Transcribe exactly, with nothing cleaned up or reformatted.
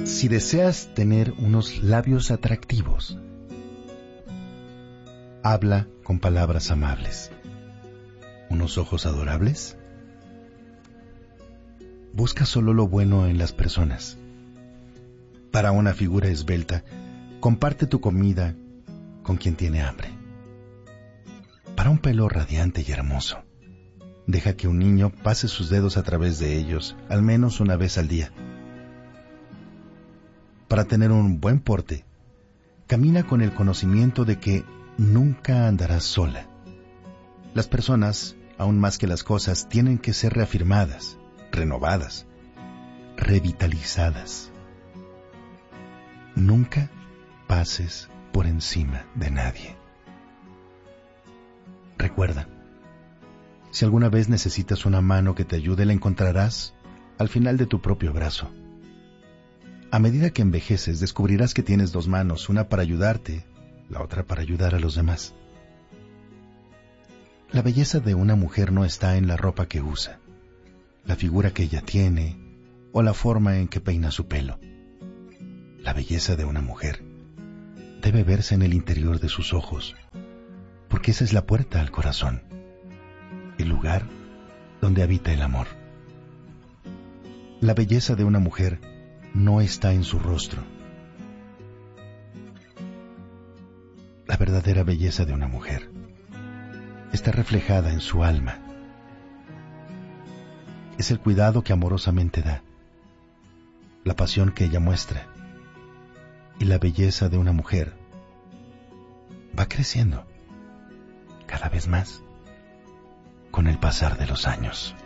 Si deseas tener unos labios atractivos, habla con palabras amables. ¿Unos ojos adorables? Busca solo lo bueno en las personas. Para una figura esbelta, comparte tu comida con quien tiene hambre. Para un pelo radiante y hermoso, deja que un niño pase sus dedos a través de ellos al menos una vez al día. Para tener un buen porte, camina con el conocimiento de que nunca andarás sola. Las personas, aún más que las cosas, tienen que ser reafirmadas, renovadas, revitalizadas. Nunca pases por encima de nadie. Recuerda, si alguna vez necesitas una mano que te ayude, la encontrarás al final de tu propio brazo. A medida que envejeces, descubrirás que tienes dos manos, una para ayudarte, la otra para ayudar a los demás. La belleza de una mujer no está en la ropa que usa, la figura que ella tiene o la forma en que peina su pelo. La belleza de una mujer debe verse en el interior de sus ojos, porque esa es la puerta al corazón, el lugar donde habita el amor. La belleza de una mujer no está en su rostro. La verdadera belleza de una mujer está reflejada en su alma. Es el cuidado que amorosamente da, la pasión que ella muestra, y la belleza de una mujer va creciendo cada vez más con el pasar de los años.